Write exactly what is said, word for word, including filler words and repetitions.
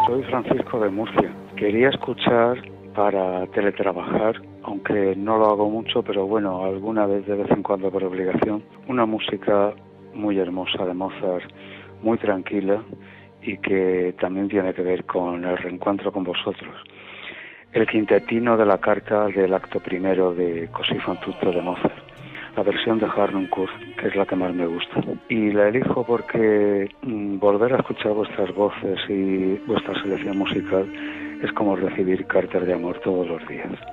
soy Francisco de Murcia. Quería escuchar para teletrabajar, aunque no lo hago mucho, pero bueno, alguna vez de vez en cuando por obligación, una música muy hermosa de Mozart, muy tranquila y que también tiene que ver con el reencuentro con vosotros. El quintetino de la carta del acto primero de Così fan tutte de Mozart, la versión de Harnoncourt, que es la que más me gusta. Y la elijo porque mmm, volver a escuchar vuestras voces y vuestra selección musical es como recibir cartas de amor todos los días.